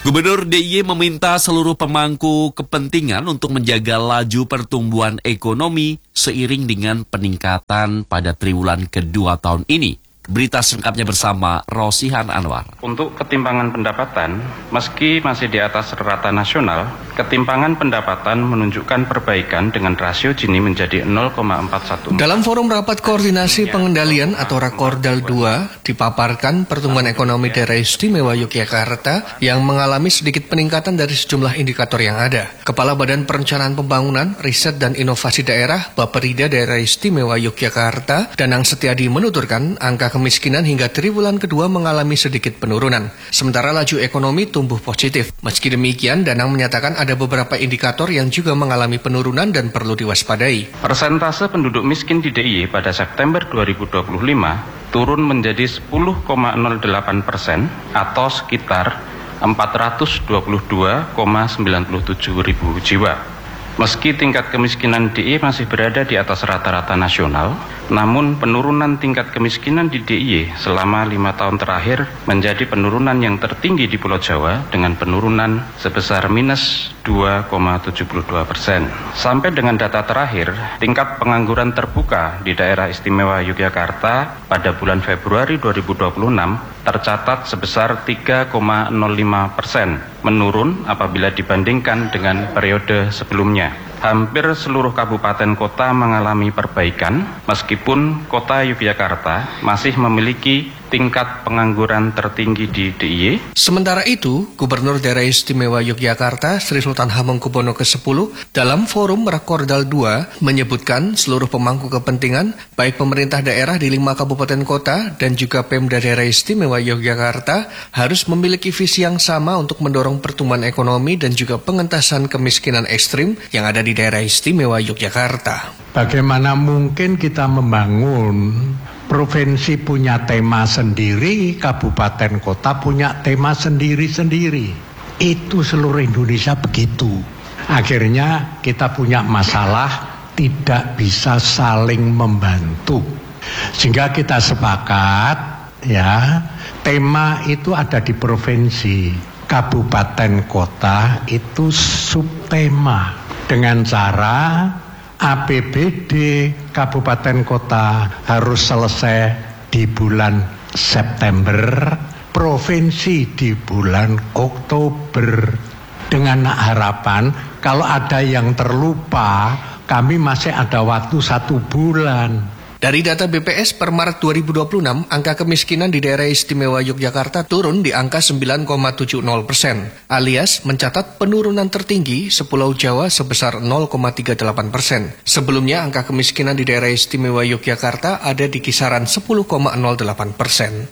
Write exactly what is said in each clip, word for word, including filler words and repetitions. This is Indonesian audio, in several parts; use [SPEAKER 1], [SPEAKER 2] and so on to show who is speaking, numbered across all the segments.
[SPEAKER 1] Gubernur D I Y meminta seluruh pemangku kepentingan untuk menjaga laju pertumbuhan ekonomi seiring dengan peningkatan pada triwulan kedua tahun ini. Berita selengkapnya bersama Rosihan Anwar.
[SPEAKER 2] Untuk ketimpangan pendapatan, meski masih di atas rata nasional, ketimpangan pendapatan menunjukkan perbaikan dengan rasio Gini menjadi nol koma empat satu.
[SPEAKER 3] Dalam forum rapat koordinasi pengendalian atau Rakordal dua, dipaparkan pertumbuhan ekonomi daerah istimewa Yogyakarta yang mengalami sedikit peningkatan dari sejumlah indikator yang ada. Kepala Badan Perencanaan Pembangunan, Riset dan Inovasi Daerah, Bapperida Daerah Istimewa Yogyakarta, Danang Setiadi menuturkan angka kemiskinan hingga triwulan kedua mengalami sedikit penurunan, sementara laju ekonomi tumbuh positif. Meski demikian, Danang menyatakan ada beberapa indikator yang juga mengalami penurunan dan perlu diwaspadai.
[SPEAKER 2] Persentase penduduk miskin di D I Y pada September dua ribu dua puluh lima turun menjadi sepuluh koma nol delapan persen atau sekitar empat ratus dua puluh dua koma sembilan tujuh ribu jiwa. Meski tingkat kemiskinan D I Y masih berada di atas rata-rata nasional, namun penurunan tingkat kemiskinan di D I Y selama lima tahun terakhir menjadi penurunan yang tertinggi di Pulau Jawa dengan penurunan sebesar minus dua koma tujuh dua persen. Sampai dengan data terakhir, tingkat pengangguran terbuka di daerah istimewa Yogyakarta pada bulan Februari dua ribu dua puluh enam tercatat sebesar tiga koma nol lima persen, menurun apabila dibandingkan dengan periode sebelumnya. Hampir seluruh kabupaten kota mengalami perbaikan, meskipun kota Yogyakarta masih memiliki tingkat pengangguran tertinggi di D I Y.
[SPEAKER 3] Sementara itu, Gubernur Daerah Istimewa Yogyakarta Sri Sultan Hamengkubuwono kesepuluh dalam forum Rakordal dua menyebutkan seluruh pemangku kepentingan, baik pemerintah daerah di lima kabupaten kota dan juga Pemda Daerah Istimewa Yogyakarta harus memiliki visi yang sama untuk mendorong pertumbuhan ekonomi dan juga pengentasan kemiskinan ekstrim yang ada di Daerah Istimewa Yogyakarta.
[SPEAKER 4] Bagaimana mungkin kita membangun provinsi punya tema sendiri, kabupaten kota punya tema sendiri-sendiri. Itu seluruh Indonesia begitu. Akhirnya kita punya masalah tidak bisa saling membantu. Sehingga kita sepakat, ya, tema itu ada di provinsi, kabupaten kota itu subtema. Dengan cara A P B D kabupaten kota harus selesai di bulan September, provinsi di bulan Oktober. Dengan harapan kalau ada yang terlupa, kami masih ada waktu satu bulan.
[SPEAKER 3] Dari data B P S per Maret dua ribu dua puluh enam, angka kemiskinan di daerah istimewa Yogyakarta turun di angka sembilan koma tujuh nol persen, alias mencatat penurunan tertinggi sepulau Jawa sebesar nol koma tiga delapan persen. Sebelumnya angka kemiskinan di daerah istimewa Yogyakarta ada di kisaran sepuluh koma nol delapan persen.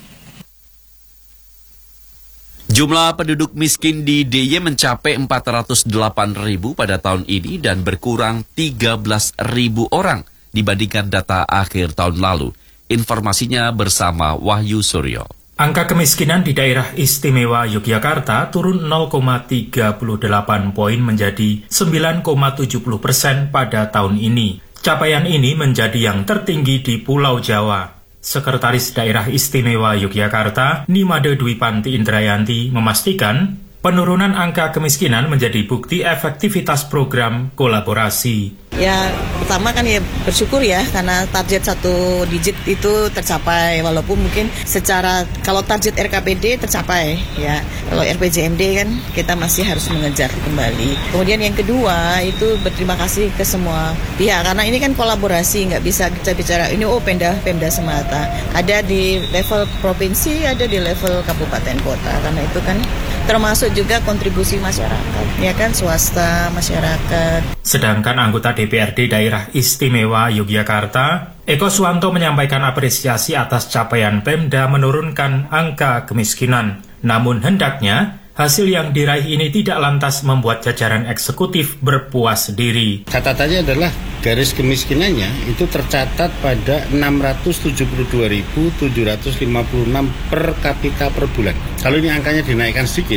[SPEAKER 1] Jumlah penduduk miskin di D I Y mencapai empat ratus delapan ribu pada tahun ini dan berkurang tiga belas ribu orang dibandingkan data akhir tahun lalu. Informasinya bersama Wahyu Suryo.
[SPEAKER 5] Angka kemiskinan di daerah istimewa Yogyakarta turun nol koma tiga delapan poin menjadi sembilan koma tujuh nol persen pada tahun ini. Capaian ini menjadi yang tertinggi di Pulau Jawa. Sekretaris Daerah Istimewa Yogyakarta, Nimade Dwi Panti Indrayanti, memastikan penurunan angka kemiskinan menjadi bukti efektivitas program kolaborasi.
[SPEAKER 6] Ya, pertama kan ya bersyukur ya karena target satu digit itu tercapai, walaupun mungkin secara kalau target R K P D tercapai ya, kalau R P J M D kan kita masih harus mengejar kembali. Kemudian yang kedua itu berterima kasih ke semua pihak karena ini kan kolaborasi, nggak bisa kita bicara ini oh Pemda Pemda semata, ada di level provinsi, ada di level kabupaten kota, karena itu kan termasuk juga kontribusi masyarakat, ya kan, swasta, masyarakat.
[SPEAKER 5] Sedangkan anggota D P R D Daerah Istimewa Yogyakarta, Eko Suwanto menyampaikan apresiasi atas capaian Pemda menurunkan angka kemiskinan. Namun hendaknya hasil yang diraih ini tidak lantas membuat jajaran eksekutif berpuas diri.
[SPEAKER 7] Catatannya adalah garis kemiskinannya itu tercatat pada enam ratus tujuh puluh dua ribu tujuh ratus lima puluh enam per kapita per bulan. Kalau ini angkanya dinaikkan sedikit,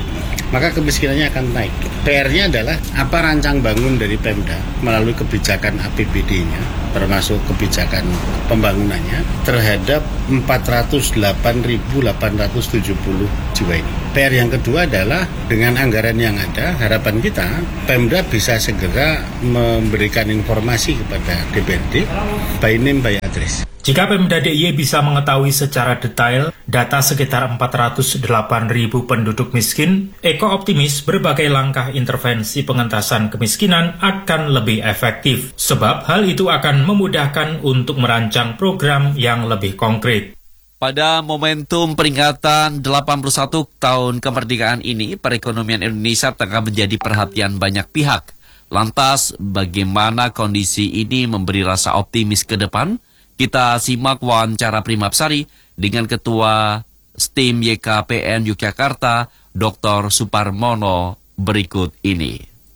[SPEAKER 7] maka kemiskinannya akan naik. P R-nya adalah apa rancang bangun dari Pemda melalui kebijakan A P B D-nya, termasuk kebijakan pembangunannya, terhadap empat ratus delapan ribu delapan ratus tujuh puluh jiwa ini. P R yang kedua adalah dengan anggaran yang ada, harapan kita Pemda bisa segera memberikan informasi kepada D P R D by name by address.
[SPEAKER 5] Jika Pemda D I Y bisa mengetahui secara detail data sekitar empat ratus delapan ribu penduduk miskin, Eko optimis berbagai langkah intervensi pengentasan kemiskinan akan lebih efektif, sebab hal itu akan memudahkan untuk merancang program yang lebih konkret.
[SPEAKER 1] Pada momentum peringatan delapan puluh satu tahun kemerdekaan ini, perekonomian Indonesia tengah menjadi perhatian banyak pihak. Lantas, bagaimana kondisi ini memberi rasa optimis ke depan? Kita simak wawancara Primapsari dengan Ketua S T I M Y K P N Yogyakarta, Doktor Suparmono berikut ini.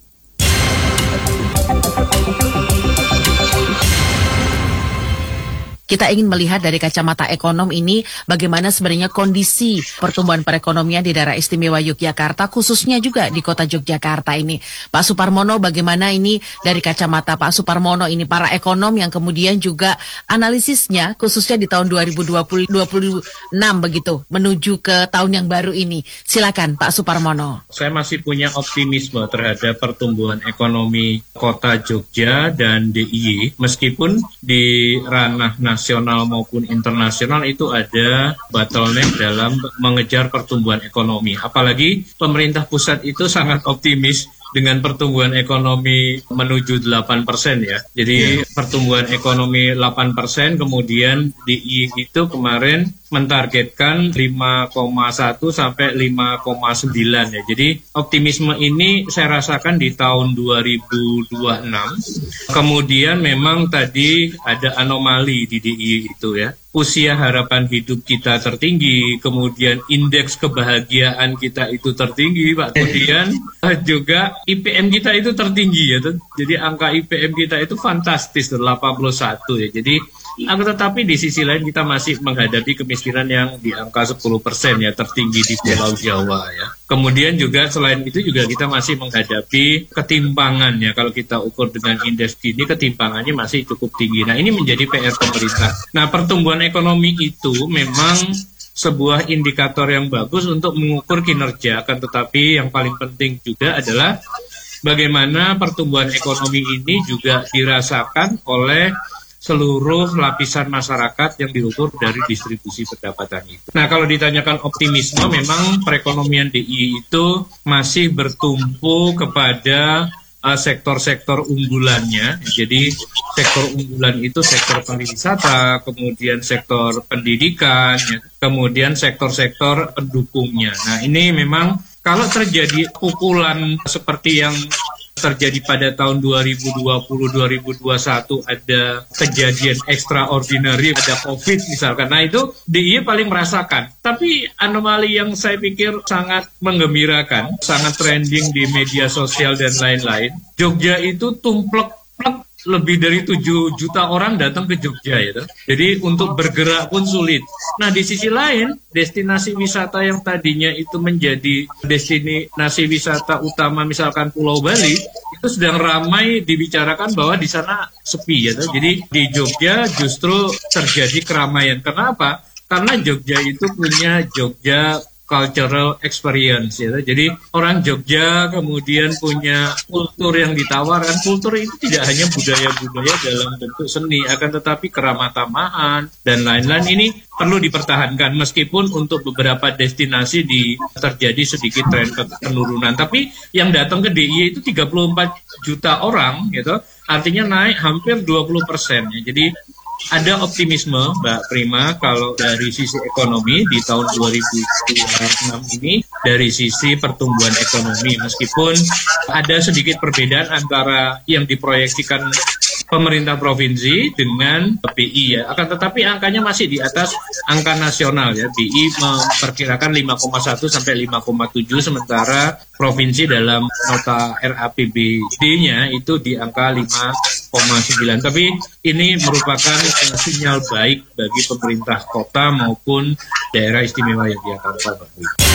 [SPEAKER 8] Kita ingin melihat dari kacamata ekonom ini bagaimana sebenarnya kondisi pertumbuhan perekonomian di daerah istimewa Yogyakarta, khususnya juga di kota Yogyakarta ini. Pak Suparmono, bagaimana ini dari kacamata Pak Suparmono ini, para ekonom yang kemudian juga analisisnya khususnya di tahun dua ribu dua puluh, dua puluh enam begitu, menuju ke tahun yang baru ini. Silakan Pak Suparmono.
[SPEAKER 9] Saya masih punya optimisme terhadap pertumbuhan ekonomi kota Jogja dan D I Y, meskipun di ranah nasional maupun internasional itu ada bottleneck dalam mengejar pertumbuhan ekonomi. Apalagi pemerintah pusat itu sangat optimis dengan pertumbuhan ekonomi menuju delapan persen ya. Jadi yeah. pertumbuhan ekonomi delapan persen, kemudian D I Y itu kemarin mentargetkan lima koma satu sampai lima koma sembilan ya. Jadi optimisme ini saya rasakan di tahun dua ribu dua puluh enam. Kemudian memang tadi ada anomali di D I Y itu ya. Usia harapan hidup kita tertinggi, kemudian indeks kebahagiaan kita itu tertinggi, Pak. Kemudian juga I P M kita itu tertinggi ya. Jadi angka I P M kita itu fantastis, delapan puluh satu ya. Jadi tetapi di sisi lain kita masih menghadapi kemiskinan yang di angka sepuluh persen ya, tertinggi di Pulau Jawa ya. Kemudian juga selain itu juga kita masih menghadapi ketimpangan ya. Kalau kita ukur dengan indeks Gini, ketimpangannya masih cukup tinggi. Nah, ini menjadi P R pemerintah. Nah, pertumbuhan ekonomi itu memang sebuah indikator yang bagus untuk mengukur kinerja, akan tetapi yang paling penting juga adalah bagaimana pertumbuhan ekonomi ini juga dirasakan oleh seluruh lapisan masyarakat yang diukur dari distribusi pendapatan itu. Nah, kalau ditanyakan optimisme, memang perekonomian D I Y itu masih bertumpu kepada uh, sektor-sektor unggulannya. Jadi sektor unggulan itu sektor pariwisata, kemudian sektor pendidikan, ya, kemudian sektor-sektor pendukungnya. Nah, ini memang kalau terjadi pukulan seperti yang terjadi pada tahun dua ribu dua puluh dua ribu dua puluh satu, ada kejadian extraordinary, ada COVID misalkan. Nah, itu D I Y paling merasakan. Tapi anomali yang saya pikir sangat menggembirakan, sangat trending di media sosial dan lain-lain, Jogja itu tumplek-plek lebih dari tujuh juta orang datang ke Jogja ya. Jadi untuk bergerak pun sulit. Nah, di sisi lain, destinasi wisata yang tadinya itu menjadi destinasi wisata utama misalkan Pulau Bali, itu sedang ramai dibicarakan bahwa di sana sepi ya. Jadi di Jogja justru terjadi keramaian. Kenapa? Karena Jogja itu punya Jogja cultural experience ya. Jadi orang Jogja kemudian punya kultur yang ditawarkan. Kultur itu tidak hanya budaya-budaya dalam bentuk seni, akan tetapi keramah-tamahan dan lain-lain ini perlu dipertahankan meskipun untuk beberapa destinasi di terjadi sedikit tren penurunan. Tapi yang datang ke D I Y itu tiga puluh empat juta orang gitu. Artinya naik hampir dua puluh persen ya. Jadi ada optimisme, Mbak Prima, kalau dari sisi ekonomi di tahun dua ribu dua puluh enam ini, dari sisi pertumbuhan ekonomi. Meskipun ada sedikit perbedaan antara yang diproyeksikan pemerintah provinsi dengan B I ya. Akan tetapi angkanya masih di atas angka nasional ya. B I memperkirakan lima koma satu sampai lima koma tujuh, sementara provinsi dalam nota R A P B D-nya itu di angka lima koma sembilan. Tapi ini merupakan sinyal baik bagi pemerintah kota maupun daerah istimewa Yogyakarta.